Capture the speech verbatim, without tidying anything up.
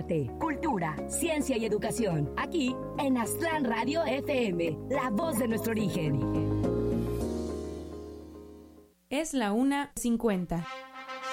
arte, cultura, ciencia y educación. Aquí en Aztlán Radio F M, la voz de nuestro origen. Es la una cincuenta.